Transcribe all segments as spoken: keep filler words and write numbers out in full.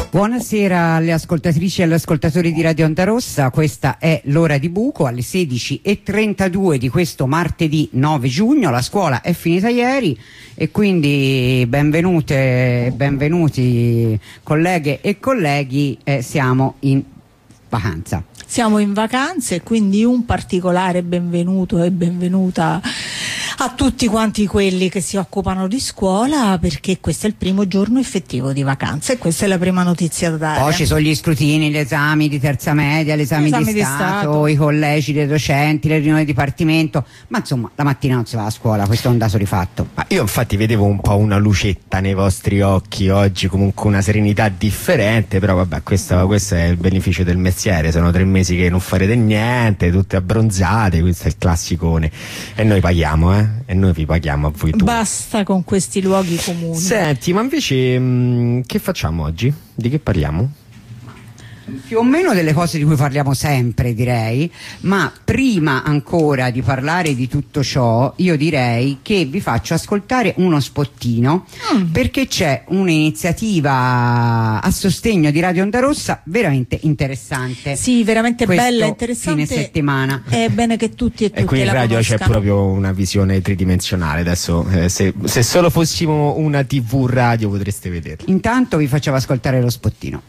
Buonasera alle ascoltatrici e agli ascoltatori di Radio Onda Rossa, questa è l'ora di buco alle sedici e trentadue di questo martedì nove giugno. La scuola è finita ieri e quindi benvenute, benvenuti colleghe e colleghi, eh, siamo in vacanza. Siamo in vacanza e quindi un particolare benvenuto e benvenuta a tutti quanti quelli che si occupano di scuola, perché questo è il primo giorno effettivo di vacanza e questa è la prima notizia da dare. Poi ci sono gli scrutini, gli esami di terza media, gli esami, esami di, di stato, Stato, i collegi dei docenti, le riunioni di dipartimento, ma insomma la mattina non si va a scuola, questo è un dato di fatto. Ma io infatti vedevo un po' una lucetta nei vostri occhi oggi, comunque una serenità differente, però vabbè, questo, questo è il beneficio del mestiere, sono tre mesi che non farete niente, tutte abbronzate, questo è il classicone e noi paghiamo, eh? E noi vi paghiamo a voi tu. Basta con questi luoghi comuni. Senti, ma invece mh, che facciamo oggi? Di che parliamo? Più o meno delle cose di cui parliamo sempre, direi, ma prima ancora di parlare di tutto ciò io direi che vi faccio ascoltare uno spottino, mm. perché c'è un'iniziativa a sostegno di Radio Onda Rossa veramente interessante. Sì, veramente bella, interessante. Fine settimana. È bene che tutti e tutte e qui in la radio conoscano. C'è proprio una visione tridimensionale adesso, eh, se, se solo fossimo una tivù radio potreste vederla. Intanto vi facciamo ascoltare lo spottino.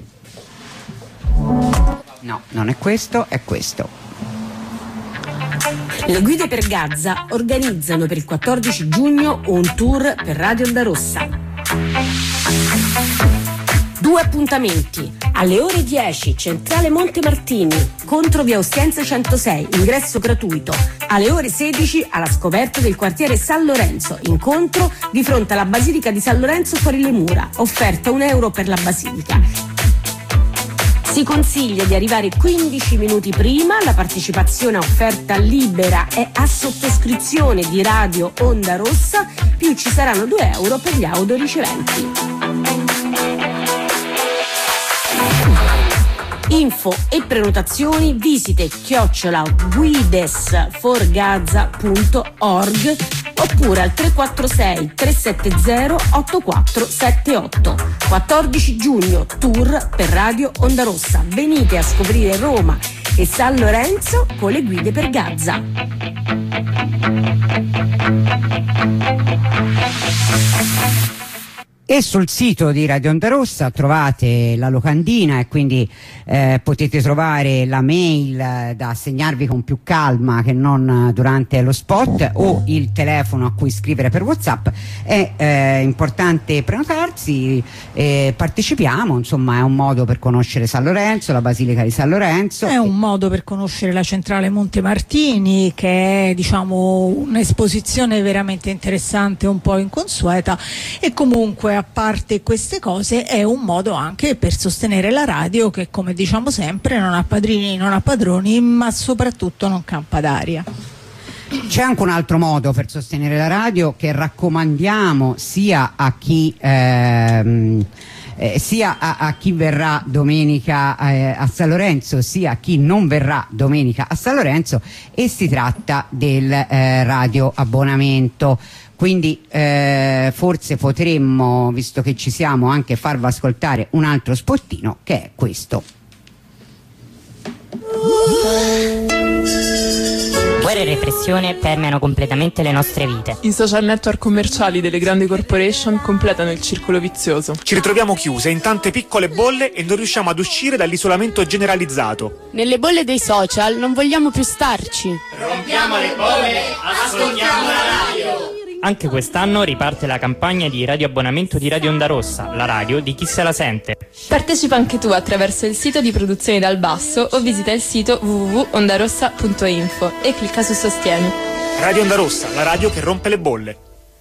No, non è questo, è questo. Le guide per Gaza organizzano per il quattordici giugno un tour per Radio Onda Rossa. Due appuntamenti: alle ore dieci Centrale Monte Martini, contro via Ostiense centosei, ingresso gratuito; alle ore sedici alla scoperta del quartiere San Lorenzo, incontro di fronte alla Basilica di San Lorenzo fuori le mura, offerta un euro per la Basilica. Si consiglia di arrivare quindici minuti prima, la partecipazione a offerta libera è a sottoscrizione di Radio Onda Rossa, più ci saranno due euro per gli autoriceventi. Info e prenotazioni visite chiocciola guides for gaza punto org oppure al tre quattro sei tre sette zero otto quattro sette otto. quattordici giugno, tour per Radio Onda Rossa. Venite a scoprire Roma e San Lorenzo con le guide per Gaza. E sul sito di Radio Onda Rossa trovate la locandina e quindi eh, potete trovare la mail eh, da segnarvi con più calma che non durante lo spot, o il telefono a cui scrivere per WhatsApp. È eh, importante prenotarsi, eh, partecipiamo, insomma è un modo per conoscere San Lorenzo, la Basilica di San Lorenzo. È un modo per conoscere la Centrale Monte Martini, che è, diciamo, un'esposizione veramente interessante, un po' inconsueta, e comunque a parte queste cose è un modo anche per sostenere la radio che, come diciamo sempre, non ha padrini, non ha padroni, ma soprattutto non campa d'aria. C'è anche un altro modo per sostenere la radio che raccomandiamo sia a chi ehm, eh, sia a, a chi verrà domenica eh, a San Lorenzo sia a chi non verrà domenica a San Lorenzo, e si tratta del eh, radio abbonamento. Quindi eh, forse potremmo, visto che ci siamo, anche farvi ascoltare un altro spottino, che è questo. Guerra e repressione permeano completamente le nostre vite. I social network commerciali delle grandi corporation completano il circolo vizioso. Ci ritroviamo chiuse in tante piccole bolle e non riusciamo ad uscire dall'isolamento generalizzato. Nelle bolle dei social non vogliamo più starci. Rompiamo le bolle, ascoltiamo la radio. Anche quest'anno riparte la campagna di radioabbonamento di Radio Onda Rossa, la radio di chi se la sente. Partecipa anche tu attraverso il sito di Produzioni dal Basso o visita il sito w w w punto ondarossa punto info e clicca su Sostieni. Radio Onda Rossa, la radio che rompe le bolle.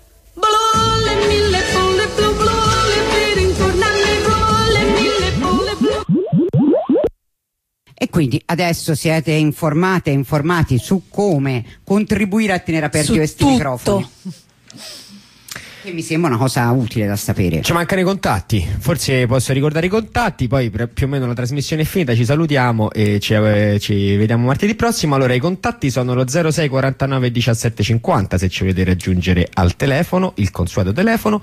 E quindi adesso siete informate e informati su come contribuire a tenere aperti su questi tutto. microfoni. Che mi sembra una cosa utile da sapere. Ci mancano i contatti, forse posso ricordare i contatti, poi più o meno la trasmissione è finita, ci salutiamo e ci, eh, ci vediamo martedì prossimo. Allora i contatti sono lo zero sei quarantanove diciassette cinquanta se ci volete raggiungere al telefono, il consueto telefono,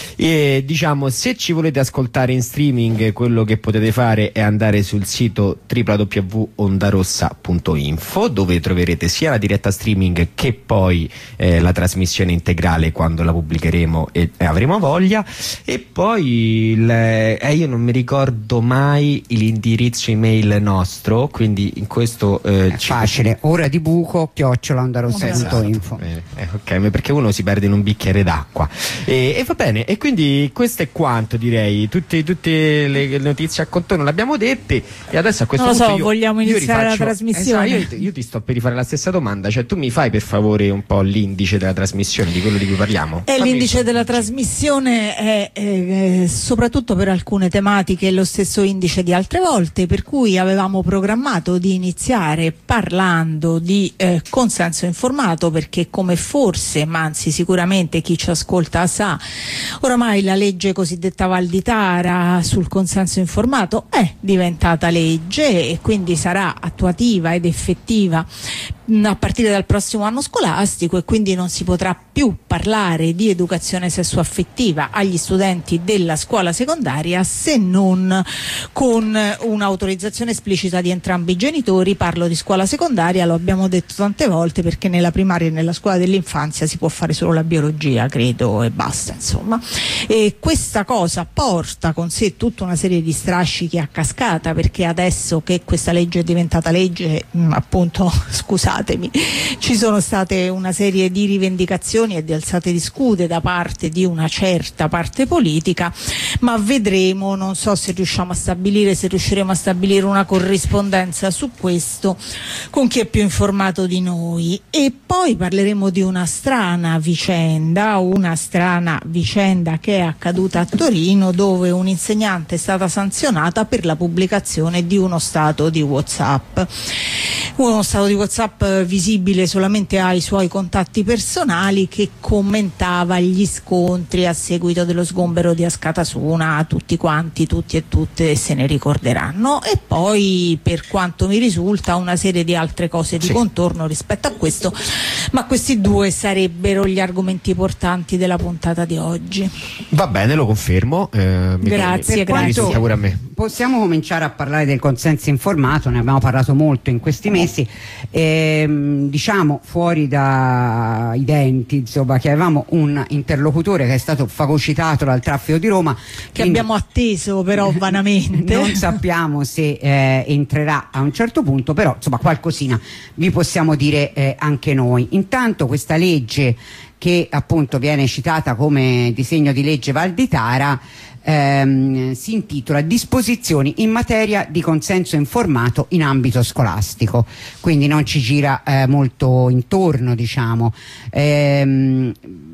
e diciamo se ci volete ascoltare in streaming quello che potete fare è andare sul sito w w w punto ondarossa punto info, dove troverete sia la diretta streaming che poi eh, la trasmissione integrale quando la pubblicheremo e, e avremo voglia. E poi il, eh, io non mi ricordo mai l'indirizzo email nostro, quindi in questo eh, ci facile, ora di buco chiocciola ondarossa punto info. Eh, eh, ok, perché uno si perde in un bicchiere d'acqua e, e va bene, e quindi questo è quanto, direi. Tutte, tutte le, le notizie a contorno le abbiamo dette e adesso a questo non punto lo so, io, vogliamo io iniziare rifaccio, la trasmissione. esatto, io, io ti sto per rifare la stessa domanda, cioè tu mi fai per favore un po' l'indice della trasmissione, di quello di cui parliamo? E l'indice della trasmissione è eh, soprattutto per alcune tematiche lo stesso indice di altre volte, per cui avevamo programmato di iniziare parlando di eh, consenso informato, perché come forse, ma anzi sicuramente chi ci ascolta sa, oramai la legge cosiddetta Valditara sul consenso informato è diventata legge e quindi sarà attuativa ed effettiva a partire dal prossimo anno scolastico, e quindi non si potrà più parlare di educazione sessuaffettiva agli studenti della scuola secondaria se non con un'autorizzazione esplicita di entrambi i genitori. Parlo di scuola secondaria, lo abbiamo detto tante volte, perché nella primaria e nella scuola dell'infanzia si può fare solo la biologia, credo, e basta, insomma. E questa cosa porta con sé tutta una serie di strascichi a cascata, perché adesso che questa legge è diventata legge, appunto, scusate, ci sono state una serie di rivendicazioni e di alzate di scudi da parte di una certa parte politica, ma vedremo, non so se riusciamo a stabilire, se riusciremo a stabilire una corrispondenza su questo con chi è più informato di noi. E poi parleremo di una strana vicenda, una strana vicenda che è accaduta a Torino, dove un'insegnante è stata sanzionata per la pubblicazione di uno stato di WhatsApp. Uno stato di WhatsApp visibile solamente ai suoi contatti personali, che commentava gli scontri a seguito dello sgombero di Askatasuna. Tutti quanti, tutti e tutte se ne ricorderanno. E poi, per quanto mi risulta, una serie di altre cose di sì. contorno rispetto a questo, ma questi due sarebbero gli argomenti portanti della puntata di oggi. Va bene, lo confermo. Eh, grazie, mi, grazie. Mi pure a me. Possiamo cominciare a parlare del consenso informato, ne abbiamo parlato molto in questi mesi, ehm, diciamo fuori dai denti, insomma, che avevamo un interlocutore che è stato fagocitato dal traffico di Roma, che abbiamo atteso però vanamente. Non sappiamo se eh, entrerà a un certo punto, però insomma qualcosina vi possiamo dire eh, anche noi. Intanto questa legge, che appunto viene citata come disegno di legge Valditara, Ehm, si intitola Disposizioni in materia di consenso informato in ambito scolastico, quindi non ci gira eh, molto intorno, diciamo. Ehm,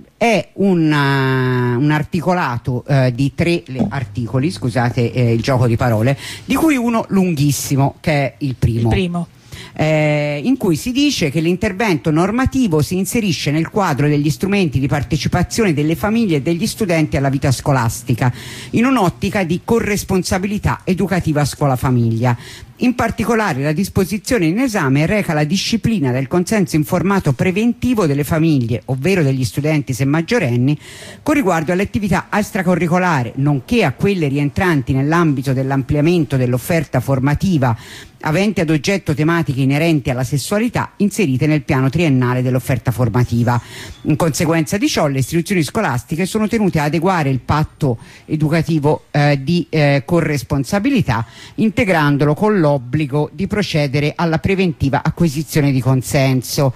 è un, uh, un articolato uh, di tre articoli, scusate eh, il gioco di parole, di cui uno lunghissimo, che è il primo. Il primo. Eh, in cui si dice che l'intervento normativo si inserisce nel quadro degli strumenti di partecipazione delle famiglie e degli studenti alla vita scolastica, in un'ottica di corresponsabilità educativa scuola-famiglia. In particolare la disposizione in esame reca la disciplina del consenso informato preventivo delle famiglie, ovvero degli studenti se maggiorenni, con riguardo alle attività extracurricolari, nonché a quelle rientranti nell'ambito dell'ampliamento dell'offerta formativa aventi ad oggetto tematiche inerenti alla sessualità inserite nel piano triennale dell'offerta formativa. In conseguenza di ciò le istituzioni scolastiche sono tenute ad adeguare il patto educativo eh, di eh, corresponsabilità, integrandolo con l'obbligo di procedere alla preventiva acquisizione di consenso.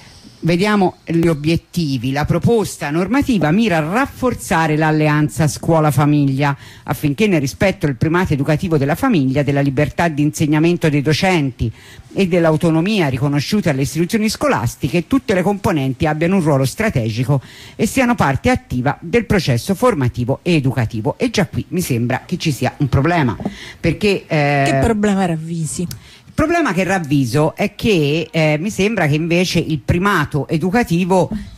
Vediamo gli obiettivi. La proposta normativa mira a rafforzare l'alleanza scuola-famiglia affinché, nel rispetto del primato educativo della famiglia, della libertà di insegnamento dei docenti e dell'autonomia riconosciute alle istituzioni scolastiche, tutte le componenti abbiano un ruolo strategico e siano parte attiva del processo formativo e educativo. E già qui mi sembra che ci sia un problema, perché eh, che problema ravvisi? Il problema che ravviso è che eh, mi sembra che invece il primato educativo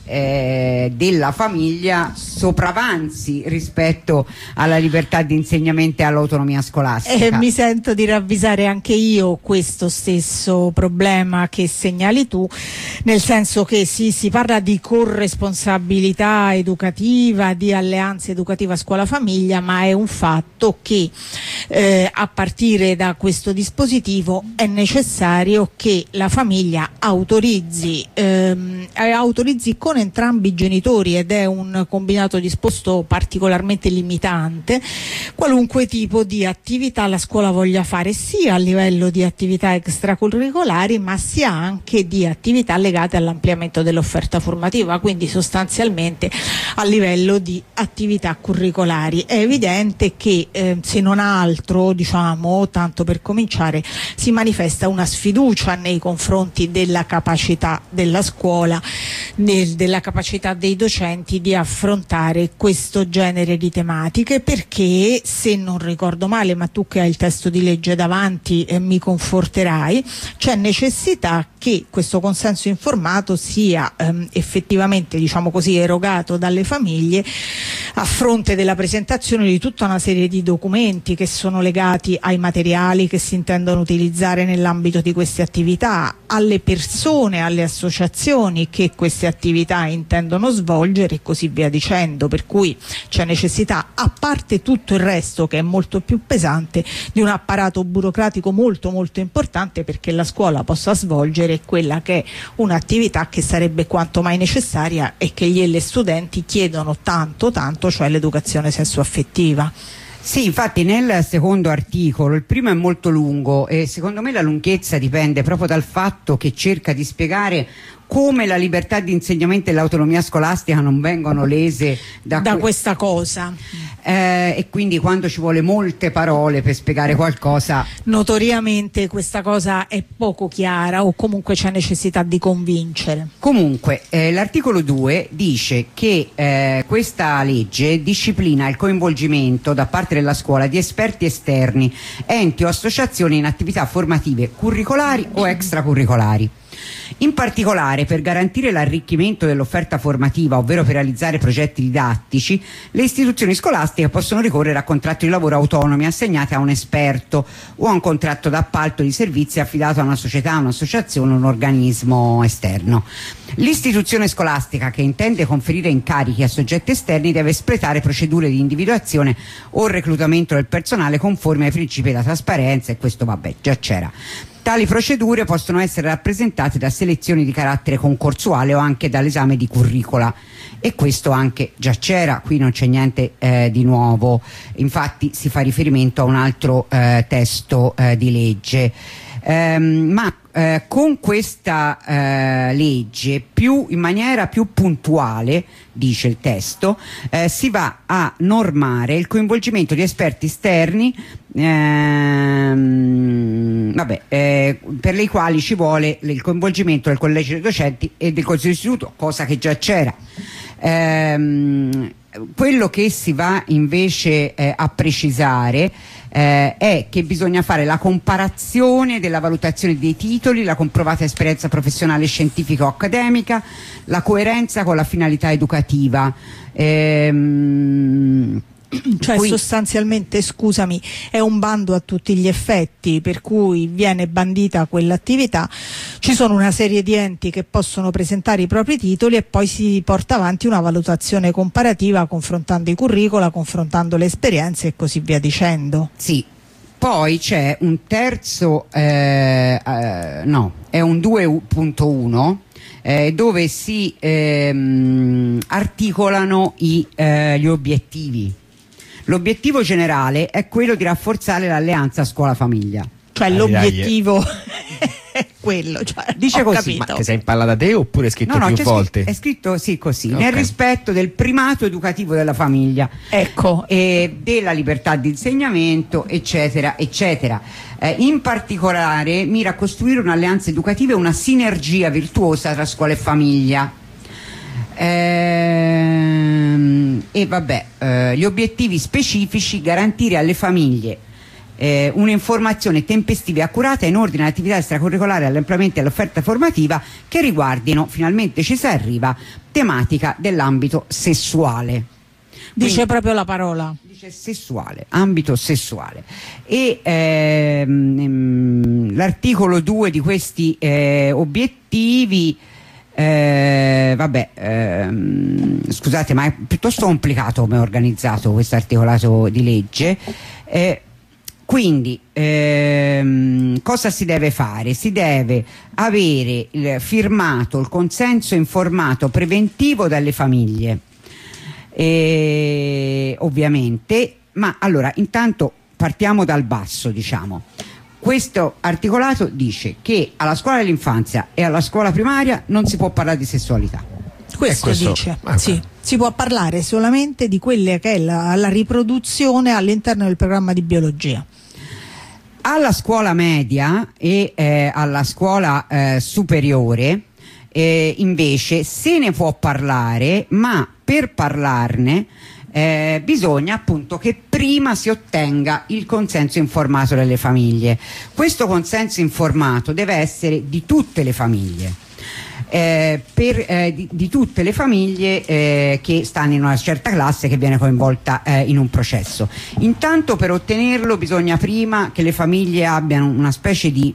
eh, della famiglia sopravanzi rispetto alla libertà di insegnamento e all'autonomia scolastica. Eh, mi sento di ravvisare anche io questo stesso problema che segnali tu, nel senso che sì, si parla di corresponsabilità educativa, di alleanza educativa scuola-famiglia, ma è un fatto che eh, a partire da questo dispositivo è necessario che la famiglia autorizzi, ehm, autorizzi con entrambi i genitori, ed è un combinato disposto particolarmente limitante, qualunque tipo di attività la scuola voglia fare, sia a livello di attività extracurricolari ma sia anche di attività legate all'ampliamento dell'offerta formativa, quindi sostanzialmente a livello di attività curricolari. È evidente che eh, se non altro, diciamo, tanto per cominciare, si manifesta una sfiducia nei confronti della capacità della scuola, nel, della capacità dei docenti di affrontare questo genere di tematiche, perché, se non ricordo male, ma tu che hai il testo di legge davanti eh, mi conforterai, c'è necessità che questo consenso informato sia ehm, effettivamente, diciamo così, erogato dalle famiglie a fronte della presentazione di tutta una serie di documenti che sono legati ai materiali che si intendono utilizzare nell'ambito di queste attività, alle persone, alle associazioni che queste attività intendono svolgere e così via dicendo, per cui c'è necessità, a parte tutto il resto che è molto più pesante, di un apparato burocratico molto molto importante perché la scuola possa svolgere quella che è un'attività che sarebbe quanto mai necessaria e che gli e le studenti chiedono tanto tanto, cioè l'educazione sessuaffettiva. Sì, infatti nel secondo articolo, il primo è molto lungo e secondo me la lunghezza dipende proprio dal fatto che cerca di spiegare come la libertà di insegnamento e l'autonomia scolastica non vengono lese da, da que questa cosa. Eh, e quindi quando ci vuole molte parole per spiegare qualcosa, notoriamente questa cosa è poco chiara o comunque c'è necessità di convincere. Comunque eh, l'articolo due dice che eh, questa legge disciplina il coinvolgimento da parte della scuola di esperti esterni, enti o associazioni in attività formative curricolari o extracurricolari. In particolare, per garantire l'arricchimento dell'offerta formativa, ovvero per realizzare progetti didattici, le istituzioni scolastiche possono ricorrere a contratti di lavoro autonomi assegnati a un esperto o a un contratto d'appalto di servizi affidato a una società, un'associazione o un organismo esterno. L'istituzione scolastica che intende conferire incarichi a soggetti esterni deve espletare procedure di individuazione o reclutamento del personale conformi ai principi della trasparenza, e questo vabbè già c'era. Tali procedure possono essere rappresentate da selezioni di carattere concorsuale o anche dall'esame di curricula, e questo anche già c'era, qui non c'è niente eh, di nuovo, infatti si fa riferimento a un altro eh, testo eh, di legge. Ehm, ma eh, con questa eh, legge più, in maniera più puntuale, dice il testo, eh, si va a normare il coinvolgimento di esperti esterni ehm, vabbè, eh, per le quali ci vuole il coinvolgimento del collegio dei docenti e del consiglio d'istituto, cosa che già c'era. Ehm, quello che si va invece eh, a precisare Eh, è che bisogna fare la comparazione della valutazione dei titoli, la comprovata esperienza professionale, scientifica o accademica, la coerenza con la finalità educativa. Ehm, Cioè Qui, sostanzialmente, scusami, è un bando a tutti gli effetti, per cui viene bandita quell'attività, ci sono una serie di enti che possono presentare i propri titoli e poi si porta avanti una valutazione comparativa confrontando i curricula, confrontando le esperienze e così via dicendo. Sì. Poi c'è un terzo, eh, eh, no, è un due punto uno eh, dove si ehm, articolano i, eh, gli obiettivi. L'obiettivo generale è quello di rafforzare l'alleanza scuola-famiglia. Cioè Dai, l'obiettivo è quello, cioè, dice così. capito. Ma che sei impallata te oppure è scritto No, no, più c'è volte? Scritto, è scritto sì così, Okay. nel rispetto del primato educativo della famiglia, ecco, e della libertà di insegnamento, eccetera, eccetera. Eh, in particolare mira a costruire un'alleanza educativa e una sinergia virtuosa tra scuola e famiglia. Ehm, e vabbè, eh, gli obiettivi specifici: garantire alle famiglie eh, un'informazione tempestiva e accurata in ordine all'attività extracurricolare, all'ampliamento e all'offerta formativa che riguardino, finalmente ci si arriva, tematica dell'ambito sessuale. Dice Quindi, proprio la parola. Dice sessuale, ambito sessuale. E ehm, l'articolo due di questi eh, obiettivi, eh, vabbè, ehm, scusate, ma è piuttosto complicato come è organizzato questo articolato di legge. Eh, Quindi ehm, cosa si deve fare? Si deve avere il, firmato il consenso informato preventivo dalle famiglie, e, ovviamente, ma allora intanto partiamo dal basso, diciamo. Questo articolato dice che alla scuola dell'infanzia e alla scuola primaria non si può parlare di sessualità. Questo, questo dice, okay. Sì, si può parlare solamente di quelle che è la, la riproduzione all'interno del programma di biologia. Alla scuola media e eh, alla scuola eh, superiore eh, invece se ne può parlare, ma per parlarne eh, bisogna appunto che prima si ottenga il consenso informato delle famiglie. Questo consenso informato deve essere di tutte le famiglie. Eh, per, eh, di, di tutte le famiglie eh, che stanno in una certa classe, che viene coinvolta eh, in un processo. Intanto, per ottenerlo bisogna prima che le famiglie abbiano una specie di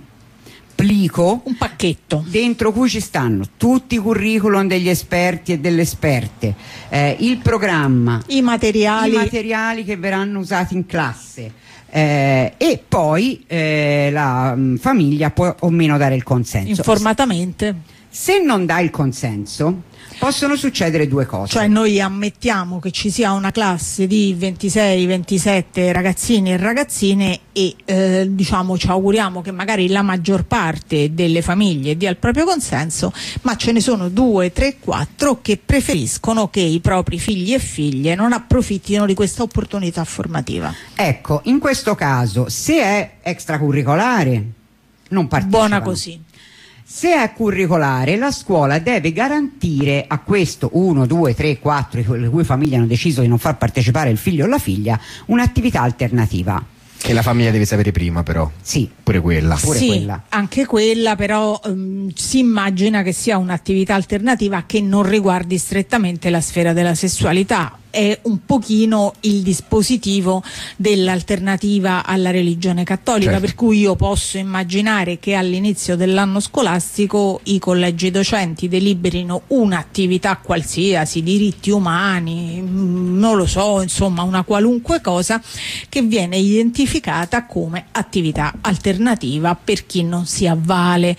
plico, un pacchetto dentro cui ci stanno tutti i curriculum degli esperti e delle esperte, eh, il programma, i materiali. i materiali che verranno usati in classe, eh, e poi eh, la mh, famiglia può o meno dare il consenso informatamente. Se non dà il consenso possono succedere due cose. Cioè noi ammettiamo che ci sia una classe di ventisei ventisette ragazzini e ragazzine e eh, diciamo ci auguriamo che magari la maggior parte delle famiglie dia il proprio consenso, ma ce ne sono due, tre, quattro che preferiscono che i propri figli e figlie non approfittino di questa opportunità formativa. Ecco, in questo caso se è extracurricolare non partecipano. Buona così. Se è curricolare, la scuola deve garantire a questo uno, due, tre, quattro, le cui famiglie hanno deciso di non far partecipare il figlio o la figlia, un'attività alternativa. Che la famiglia deve sapere prima, però. Sì. Pure quella. Pure sì, quella. Anche quella, però um, si immagina che sia un'attività alternativa che non riguardi strettamente la sfera della sessualità. È un pochino il dispositivo dell'alternativa alla religione cattolica, certo. Per cui io posso immaginare che all'inizio dell'anno scolastico i collegi docenti deliberino un'attività qualsiasi, diritti umani, non lo so, insomma una qualunque cosa che viene identificata come attività alternativa per chi non si avvale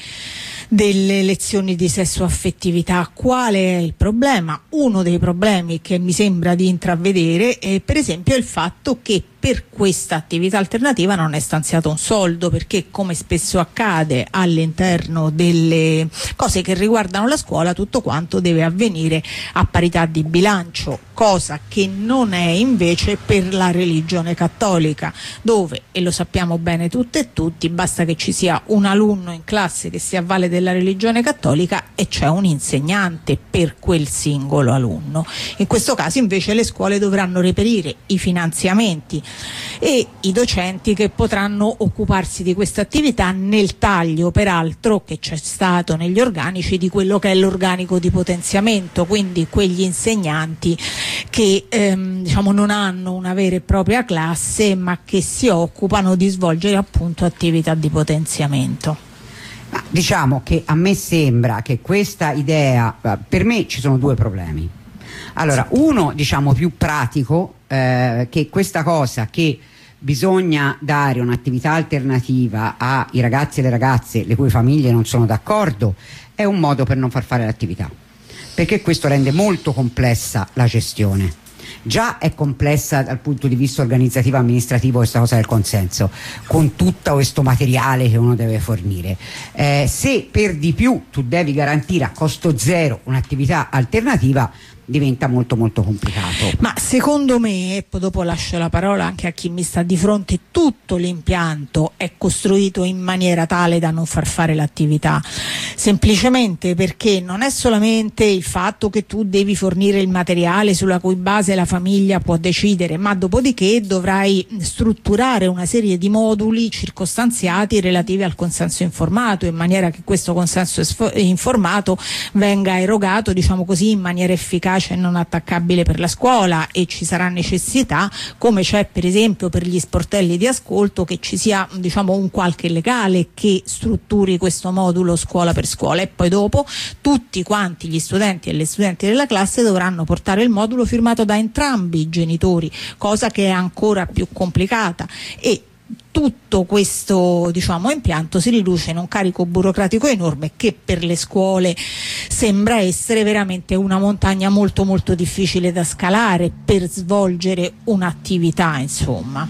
delle lezioni di sessuaffettività. Qual è il problema? Uno dei problemi che mi sembra di intravedere è per esempio il fatto che per questa attività alternativa non è stanziato un soldo, perché come spesso accade all'interno delle cose che riguardano la scuola tutto quanto deve avvenire a parità di bilancio, cosa che non è invece per la religione cattolica, dove, e lo sappiamo bene tutte e tutti, basta che ci sia un alunno in classe che si avvale della religione cattolica e c'è un insegnante per quel singolo alunno. In questo caso invece le scuole dovranno reperire i finanziamenti e i docenti che potranno occuparsi di questa attività, nel taglio peraltro che c'è stato negli organici di quello che è l'organico di potenziamento, quindi quegli insegnanti che ehm, diciamo non hanno una vera e propria classe ma che si occupano di svolgere appunto attività di potenziamento. Ma diciamo che a me sembra che questa idea, per me ci sono due problemi. Allora, uno diciamo più pratico, eh, che questa cosa che bisogna dare un'attività alternativa ai ragazzi e le ragazze le cui famiglie non sono d'accordo è un modo per non far fare l'attività, perché questo rende molto complessa la gestione. Già è complessa dal punto di vista organizzativo amministrativo questa cosa del consenso, con tutto questo materiale che uno deve fornire. Eh, se per di più tu devi garantire a costo zero un'attività alternativa, diventa molto molto complicato. Ma secondo me, e poi dopo lascio la parola anche a chi mi sta di fronte, tutto l'impianto è costruito in maniera tale da non far fare l'attività, semplicemente perché non è solamente il fatto che tu devi fornire il materiale sulla cui base la famiglia può decidere, ma dopodiché dovrai strutturare una serie di moduli circostanziati relativi al consenso informato, in maniera che questo consenso informato venga erogato, diciamo così, in maniera efficace e non attaccabile per la scuola, e ci sarà necessità, come c'è per esempio per gli sportelli di ascolto, che ci sia, diciamo, un qualche legale che strutturi questo modulo scuola per scuola, e poi dopo tutti quanti gli studenti e le studenti della classe dovranno portare il modulo firmato da entrambi i genitori, cosa che è ancora più complicata, e tutto questo, diciamo, impianto si riduce in un carico burocratico enorme che per le scuole sembra essere veramente una montagna molto molto difficile da scalare per svolgere un'attività, insomma.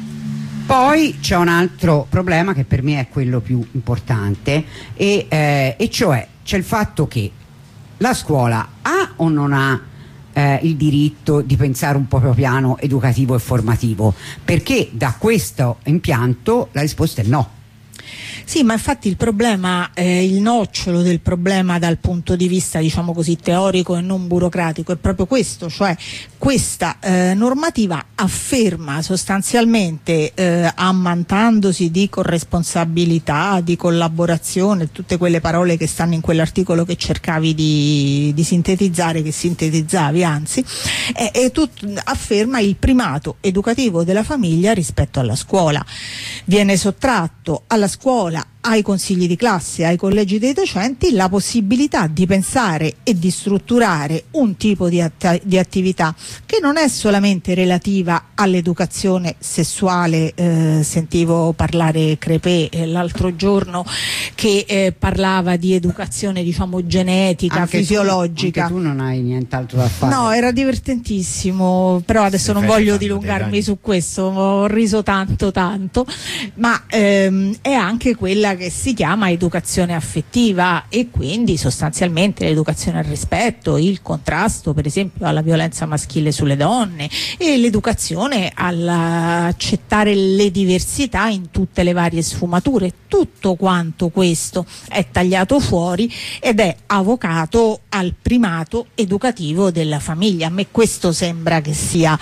Poi c'è un altro problema che per me è quello più importante, e, eh, e cioè c'è il fatto che la scuola ha o non ha Eh, il diritto di pensare un proprio piano educativo e formativo, perché da questo impianto la risposta è no. Sì, ma infatti il problema, eh, il nocciolo del problema dal punto di vista, diciamo così, teorico e non burocratico è proprio questo, cioè questa eh, normativa afferma sostanzialmente, eh, ammantandosi di corresponsabilità, di collaborazione, tutte quelle parole che stanno in quell'articolo che cercavi di, di sintetizzare, che sintetizzavi anzi, e, e tut, afferma il primato educativo della famiglia rispetto alla scuola. Viene sottratto alla scuola, ai consigli di classe, ai collegi dei docenti, la possibilità di pensare e di strutturare un tipo di, att- di attività che non è solamente relativa all'educazione sessuale. Eh, sentivo parlare Crepè eh, l'altro giorno che eh, parlava di educazione, diciamo, genetica, anche fisiologica. Tu, anche tu non hai nient'altro da fare. No, era divertentissimo, però adesso non voglio dilungarmi su questo, ho riso tanto tanto, ma ehm, è anche quella che si chiama educazione affettiva, e quindi sostanzialmente l'educazione al rispetto, il contrasto per esempio alla violenza maschile sulle donne, e l'educazione all'accettare le diversità in tutte le varie sfumature. Tutto quanto questo è tagliato fuori ed è avocato al primato educativo della famiglia. A me questo sembra che sia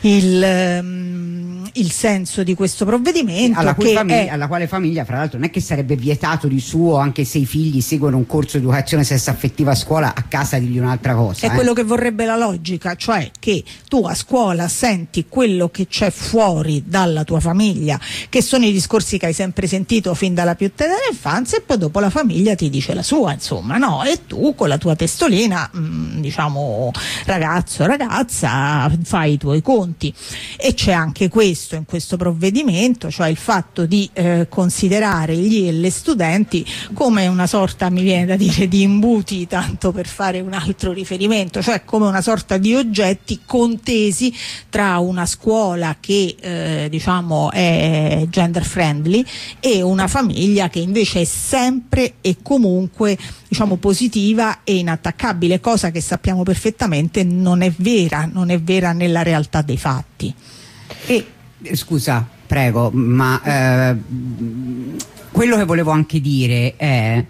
il, um, il senso di questo provvedimento, alla, cui che famiglia, è... alla quale famiglia, fra l'altro, non è che sarebbe vietato di suo, anche se i figli seguono un corso di educazione sessuaffettiva a scuola, a casa digli un'altra cosa. È eh. quello che vorrebbe la logica, cioè che tu a scuola senti quello che c'è fuori dalla tua famiglia, che sono i discorsi che hai sempre sentito fin dalla più tenera infanzia, e poi dopo la famiglia ti dice la sua, insomma, no? E tu con la tua testolina, mh, diciamo, ragazzo, ragazza, fai i tuoi conti. E c'è anche questo in questo provvedimento, cioè il fatto di eh, considerare gli e le studenti come una sorta, mi viene da dire, di imbuti, tanto per fare un altro riferimento, cioè come una sorta di oggetti contesi tra una scuola che eh, diciamo è gender friendly e una famiglia che invece è sempre e comunque, diciamo, positiva e inattaccabile, cosa che sappiamo perfettamente non è vera, non è vera nella realtà dei fatti. E scusa, prego, ma eh, quello che volevo anche dire è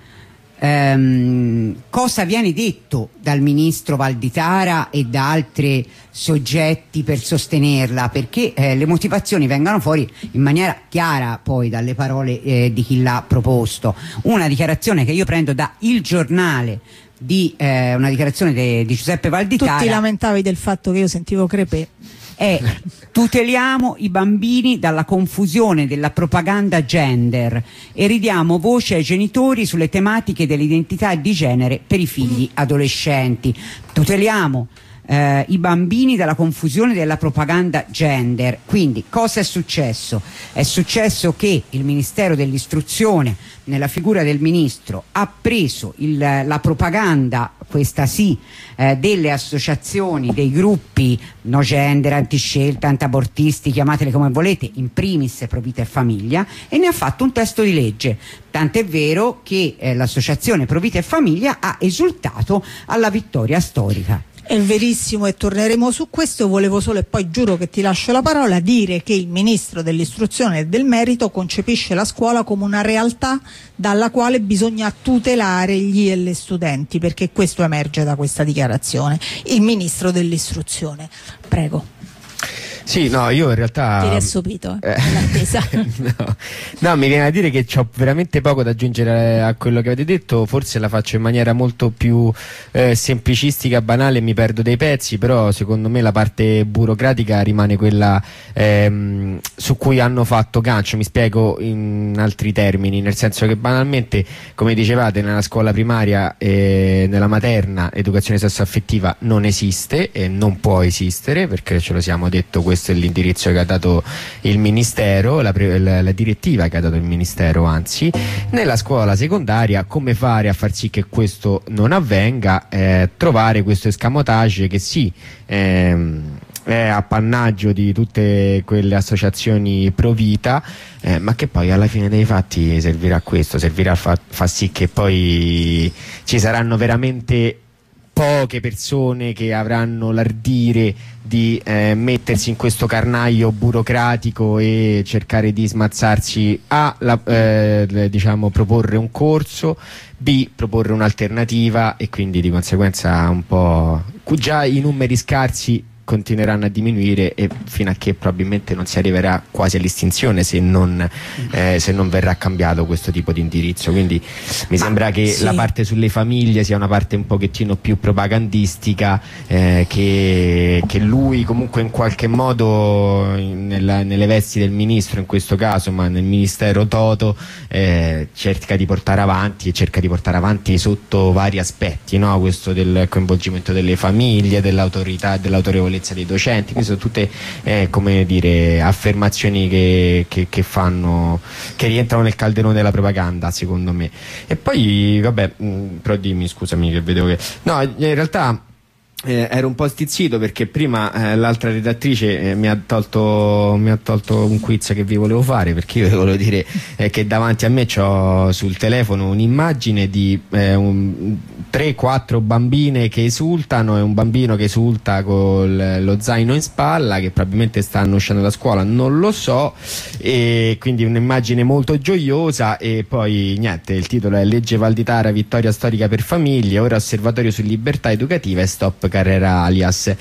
ehm, cosa viene detto dal ministro Valditara e da altri soggetti per sostenerla, perché eh, le motivazioni vengano fuori in maniera chiara poi dalle parole eh, di chi l'ha proposto. Una dichiarazione che io prendo da Il Giornale, di eh, una dichiarazione de, di Giuseppe Valditara. Tu ti lamentavi del fatto che io sentivo Crepè. È: tuteliamo i bambini dalla confusione della propaganda gender e ridiamo voce ai genitori sulle tematiche dell'identità di genere per i figli adolescenti. Tuteliamo eh, i bambini dalla confusione della propaganda gender. Quindi cosa è successo? È successo che il Ministero dell'Istruzione, nella figura del ministro, ha preso il, la propaganda, questa sì, eh, delle associazioni, dei gruppi no gender, antiscelta, antiabortisti, chiamatele come volete, in primis Pro Vita e Famiglia, e ne ha fatto un testo di legge. Tant'è vero che eh, l'associazione Pro Vita e Famiglia ha esultato alla vittoria storica. È verissimo, e torneremo su questo. Volevo solo, e poi giuro che ti lascio la parola, dire che il Ministro dell'Istruzione e del Merito concepisce la scuola come una realtà dalla quale bisogna tutelare gli e le studenti, perché questo emerge da questa dichiarazione. Il Ministro dell'Istruzione, prego. Sì, no, io in realtà... Ti eri assopito, eh, nell'attesa. no, no, mi viene a dire che ho veramente poco da aggiungere a quello che avete detto, forse la faccio in maniera molto più eh, semplicistica, banale, e mi perdo dei pezzi, però secondo me la parte burocratica rimane quella ehm, su cui hanno fatto gancio. Mi spiego in altri termini, nel senso che banalmente, come dicevate, nella scuola primaria e nella materna educazione sessuaffettiva non esiste e non può esistere, perché ce lo siamo detto. Questo è l'indirizzo che ha dato il Ministero, la, la, la direttiva che ha dato il Ministero, anzi. Nella scuola secondaria come fare a far sì che questo non avvenga? Eh, trovare questo escamotage che sì, ehm, è appannaggio di tutte quelle associazioni pro vita, eh, ma che poi alla fine dei fatti servirà a questo, servirà a far fa sì che poi ci saranno veramente poche persone che avranno l'ardire di eh, mettersi in questo carnaio burocratico e cercare di smazzarsi a la, eh, diciamo proporre un corso, B proporre un'alternativa, e quindi di conseguenza un po' già i numeri scarsi continueranno a diminuire, e fino a che probabilmente non si arriverà quasi all'estinzione se non, eh, se non verrà cambiato questo tipo di indirizzo. Quindi mi Ma, sembra che sì. la parte sulle famiglie sia una parte un pochettino più propagandistica, eh, che, che lui comunque in qualche modo nella, nelle vesti del ministro in questo caso, ma nel ministero toto, eh, cerca di portare avanti e cerca di portare avanti sotto vari aspetti, no? Questo del coinvolgimento delle famiglie, dell'autorità, dell'autorevolezza dei docenti. Queste sono tutte eh, come dire affermazioni che, che, che fanno che rientrano nel calderone della propaganda, secondo me. E poi vabbè, mh, però dimmi, scusami che vedevo che no, in realtà Eh, ero un po' stizzito perché prima eh, l'altra redattrice eh, mi, ha tolto, mi ha tolto un quiz che vi volevo fare, perché io vi volevo dire eh, che davanti a me c'ho sul telefono un'immagine di eh, un, tre quattro bambine che esultano e un bambino che esulta con lo zaino in spalla, che probabilmente stanno uscendo da scuola, non lo so, e quindi un'immagine molto gioiosa. E poi niente, il titolo è Legge Valditara, vittoria storica per famiglie, ora osservatorio su libertà educativa e stop carrera alias.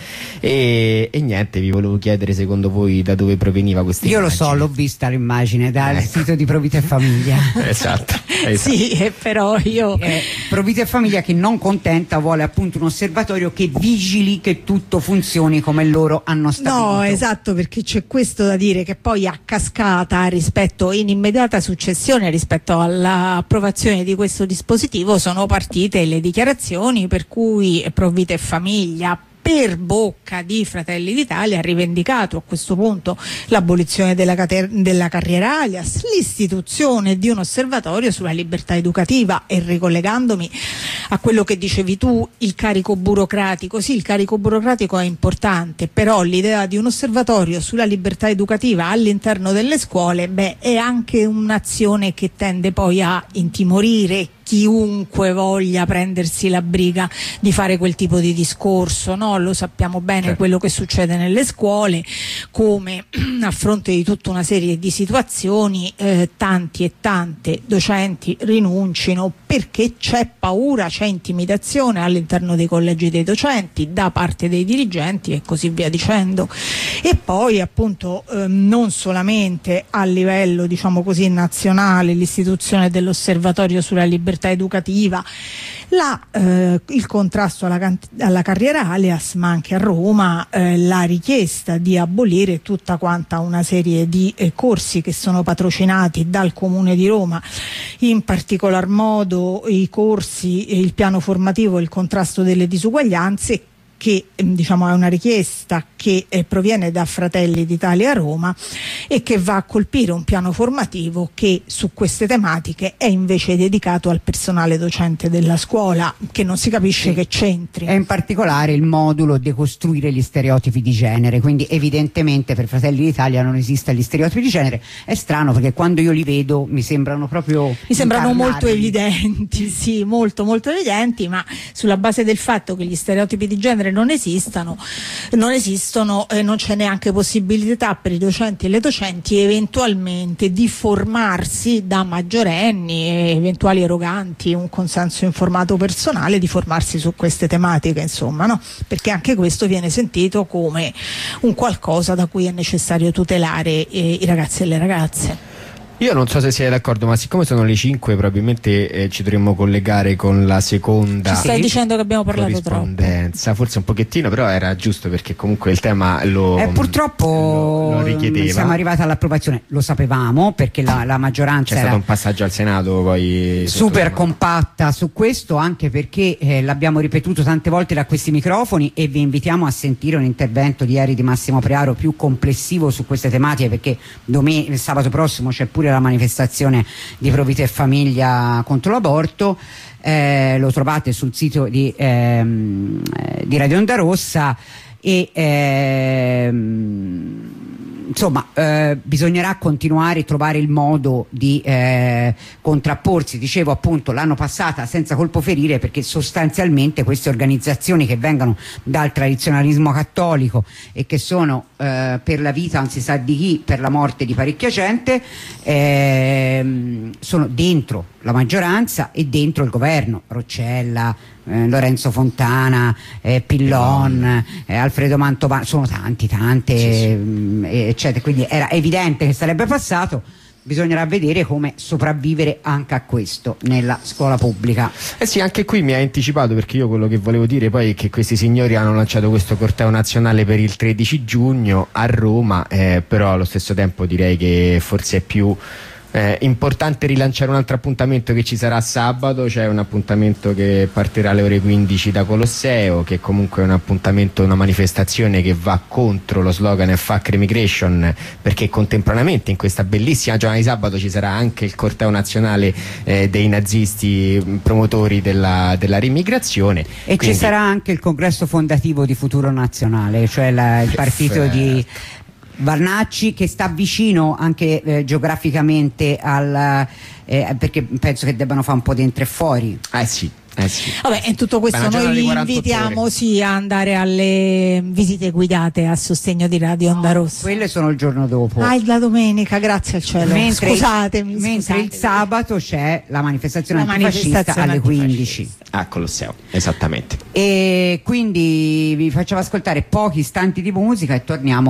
E, e niente, vi volevo chiedere secondo voi da dove proveniva questa Io immagine. Lo so, l'ho vista l'immagine dal ecco. sito di Provita e Famiglia. esatto, esatto. Sì, eh, però io eh, Provita e Famiglia, che non contenta, vuole appunto un osservatorio che vigili che tutto funzioni come loro hanno stabilito. No, esatto, perché c'è questo da dire, che poi a cascata rispetto, in immediata successione rispetto all'approvazione di questo dispositivo, sono partite le dichiarazioni per cui Provita e Famiglia, per bocca di Fratelli d'Italia, ha rivendicato a questo punto l'abolizione della, della carriera alias, l'istituzione di un osservatorio sulla libertà educativa. E ricollegandomi a quello che dicevi tu, il carico burocratico, sì, il carico burocratico è importante, però l'idea di un osservatorio sulla libertà educativa all'interno delle scuole, beh, è anche un'azione che tende poi a intimorire chiunque voglia prendersi la briga di fare quel tipo di discorso, no? Lo sappiamo bene, certo, quello che succede nelle scuole, come a fronte di tutta una serie di situazioni eh, tanti e tante docenti rinuncino perché c'è paura, c'è intimidazione all'interno dei collegi dei docenti, da parte dei dirigenti e così via dicendo. E poi appunto eh, non solamente a livello, diciamo così, nazionale, l'istituzione dell'osservatorio sulla libertà educativa, la, eh, il contrasto alla, alla carriera alias, ma anche a Roma eh, la richiesta di abolire tutta quanta una serie di eh, corsi che sono patrocinati dal Comune di Roma, in particolar modo i corsi, il piano formativo e il contrasto delle disuguaglianze, che diciamo è una richiesta che eh, proviene da Fratelli d'Italia a Roma e che va a colpire un piano formativo che su queste tematiche è invece dedicato al personale docente della scuola, che non si capisce, sì, che c'entri. E in particolare il modulo decostruire gli stereotipi di genere, quindi evidentemente per Fratelli d'Italia non esistono gli stereotipi di genere. È strano perché quando io li vedo mi sembrano proprio mi sembrano molto evidenti, sì, molto molto evidenti, ma sulla base del fatto che gli stereotipi di genere genere non esistano, non esistono e non c'è neanche possibilità per i docenti e le docenti eventualmente di formarsi da maggiorenni e eventuali eroganti un consenso informato personale, di formarsi su queste tematiche, insomma, no? Perché anche questo viene sentito come un qualcosa da cui è necessario tutelare eh, i ragazzi e le ragazze. Io non so se siete d'accordo, ma siccome sono le cinque probabilmente eh, ci dovremmo collegare con la seconda. Ci stai dicendo che abbiamo parlato corrispondenza, troppo? Forse un pochettino, però era giusto perché comunque il tema lo, eh, purtroppo lo, lo richiedeva. Siamo arrivati all'approvazione, lo sapevamo perché la, la maggioranza c'è era stato un passaggio al Senato poi super compatta su questo, anche perché eh, l'abbiamo ripetuto tante volte da questi microfoni e vi invitiamo a sentire un intervento di ieri di Massimo Prearo più complessivo su queste tematiche, perché domenica, sabato prossimo c'è pure la manifestazione di Pro Vita e Famiglia contro l'aborto. Eh, lo trovate sul sito di, ehm, di Radio Onda Rossa e ehm, insomma eh, bisognerà continuare a trovare il modo di eh, contrapporsi. Dicevo appunto l'anno passata senza colpo ferire, perché sostanzialmente queste organizzazioni che vengono dal tradizionalismo cattolico e che sono eh, per la vita non si sa di chi, per la morte di parecchia gente, eh, sono dentro la maggioranza e dentro il governo. Roccella, eh, Lorenzo Fontana, eh, Pillon, eh, Alfredo Mantovano, sono tanti, tante, sì, sì. Mh, eccetera. Quindi era evidente che sarebbe passato. Bisognerà vedere come sopravvivere anche a questo nella scuola pubblica. Eh sì, anche qui mi ha anticipato, perché io quello che volevo dire poi è che questi signori hanno lanciato questo corteo nazionale per il tredici giugno a Roma, eh, però allo stesso tempo direi che forse è più Eh, importante rilanciare un altro appuntamento che ci sarà sabato. C'è un appuntamento che partirà alle ore quindici da Colosseo, che comunque è un appuntamento, una manifestazione che va contro lo slogan Fuck Remigration, perché contemporaneamente in questa bellissima giornata di sabato ci sarà anche il corteo nazionale eh, dei nazisti promotori della, della rimmigrazione, e quindi ci sarà anche il congresso fondativo di Futuro Nazionale, cioè la, il partito di Varnacci, che sta vicino anche eh, geograficamente al eh, perché penso che debbano fare un po' dentro e fuori. Eh sì. Eh sì. Vabbè, in tutto questo noi vi invitiamo sì, a andare alle visite guidate a sostegno di Radio Onda Rossa. Quelle sono il giorno dopo. Ah, la domenica, grazie al cielo. Mentre scusatemi, il, mentre scusatemi. il sabato c'è la manifestazione la antifascista manifestazione alle quindici. A Colosseo, esattamente. E quindi vi facciamo ascoltare pochi istanti di musica e torniamo